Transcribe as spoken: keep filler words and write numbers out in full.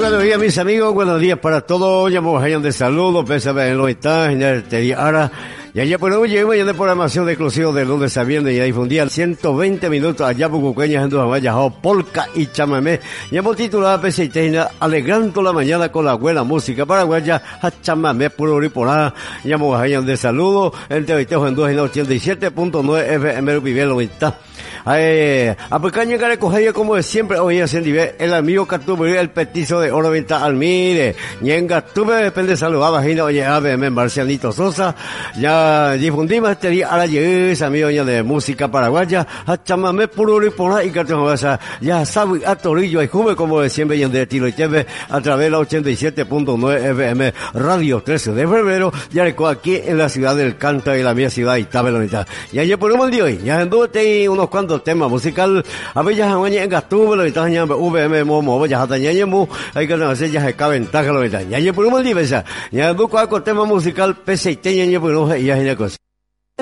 buenos días, mis amigos, buenos días para todos. Llamo a de saludos, pésame en los estados, en el Teriara. Y allá por hoy llegamos ya de programación de exclusivo de lunes a viernes y a difundir ciento veinte minutos allá por Cuqueñas en Duamaya, polka y chamamé. Y hemos titulado Peseiteina, alegrando la mañana con la buena música paraguaya, a chamamé puro riporá. Llamo a de saludos, entre hoy en dos en ochenta y siete punto nueve F M Vivielo Vista. Eh, a pecaña que recoger como de siempre hoy en Sendive, el amigo Cartubre, el petizo de Oro Venta Almire, Ñenga Tuve, depende saludaba, Gina, oye, A B M, Marcianito Sosa, ya difundimos este día a la llegada, amigo de música paraguaya, a chamamé puro y por y cartón, ya sabe, a Torillo y Juve, como de siempre, y en de Tilo y Teve, a través de la ochenta y siete punto nueve F M, Radio trece de febrero, ya recojo aquí en la ciudad del Canta y la mía ciudad, y Tabelonita. Y ayer por un día hoy, ya anduve unos cuantos tema musical a veces en gastuvo lo está ya V M momo ya hasta ya mu hay que hacer ya se cabe ventaja lo está ya por un día ya busco algo tema musical peseiteña ya por no ya es cosa